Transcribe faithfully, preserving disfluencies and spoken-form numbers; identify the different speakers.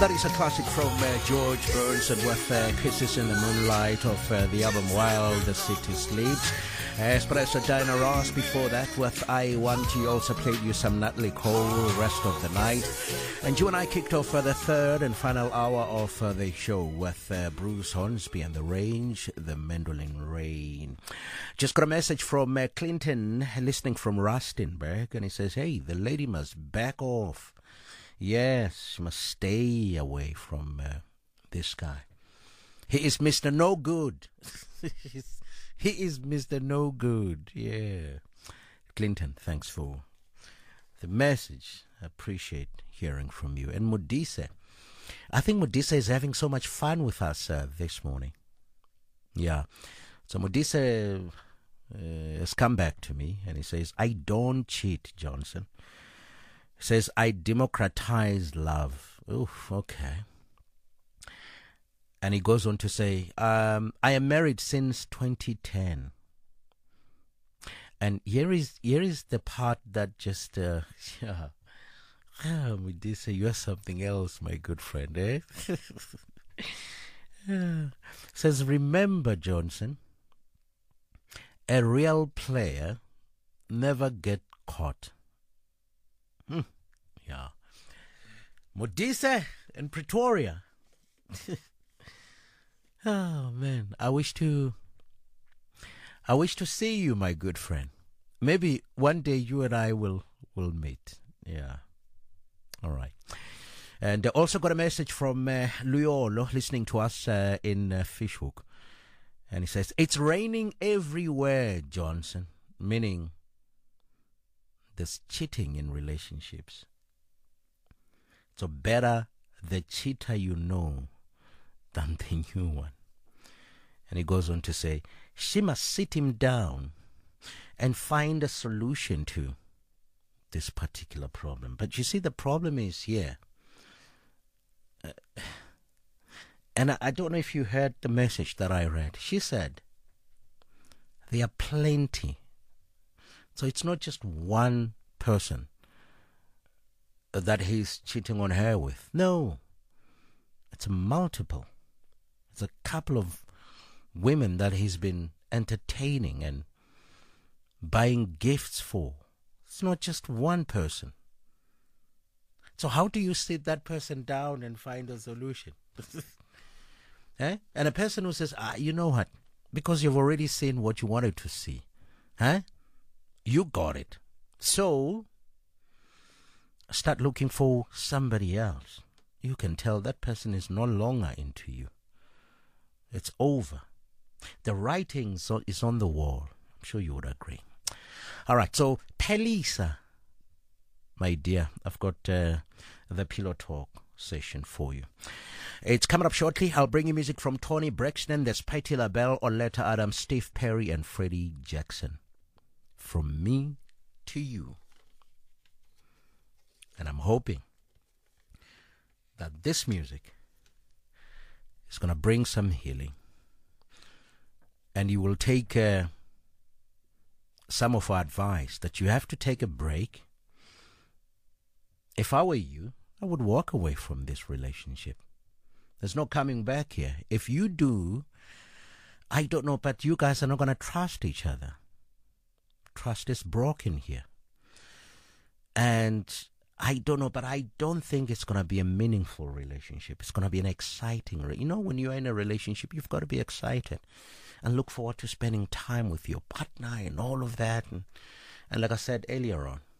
Speaker 1: That is a classic from uh, George Burns and with uh, Kisses in the Moonlight of uh, the album While the City Sleeps. Espresso Diana Ross before that with I Want You. Also played you some Natalie Cole, Rest of the Night. And you and I kicked off uh, the third and final hour of uh, the show with uh, Bruce Hornsby and The Range, The Mandolin Rain. Just got a message from uh, Clinton, listening from Rustenburg, and he says, hey, the lady must back off. Yes, she must stay away from uh, this guy. He is Mister No Good. He is Mister No Good. Yeah. Clinton, thanks for the message. I appreciate hearing from you. And Modise. I think Modise is having so much fun with us uh, this morning. Yeah. So Modise uh, has come back to me and he says, I don't cheat, Johnson. He says, I democratize love. Oof, okay. And he goes on to say, um, I am married since twenty ten. And here is here is the part that just, uh, yeah, oh, we did say you're something else, my good friend, eh? Yeah. Says, remember, Johnson, a real player never get caught. Hmm. Yeah. Modise in Pretoria. Oh man, I wish to I wish to see you, my good friend. Maybe one day you and I will will meet. Yeah. All right. And also got a message from uh, Luyolo listening to us uh, in uh, Fishhook. And he says, it's raining everywhere, Johnson. Meaning there's cheating in relationships. So better the cheater you know than the new one. And he goes on to say, she must sit him down and find a solution to this particular problem. But you see, the problem is here. Uh, and I, I don't know if you heard the message that I read. She said, there are plenty. So it's not just one person that he's cheating on her with. No, it's a multiple. It's a couple of women that he's been entertaining and buying gifts for. It's not just one person. So how do you sit that person down and find a solution? Eh? And a person who says, ah, you know what? Because you've already seen what you wanted to see. Huh? You got it. So start looking for somebody else. You can tell that person is no longer into you. It's over. The writing is on the wall. I'm sure you would agree. All right, so Pelisa, my dear, I've got uh, the Pillow Talk session for you. It's coming up shortly. I'll bring you music from Tony Braxton, there's Patti LaBelle, Oleta Adams, Steve Perry, and Freddie Jackson. From me to you. And I'm hoping that this music is going to bring some healing. And you will take uh, some of our advice that you have to take a break. If I were you, I would walk away from this relationship. There's no coming back here. If you do, I don't know, but you guys are not going to trust each other. Trust is broken here. And I don't know, but I don't think it's going to be a meaningful relationship. It's going to be an exciting, re- you know, when you're in a relationship, you've got to be excited and look forward to spending time with your partner and all of that. And, and like I said earlier on,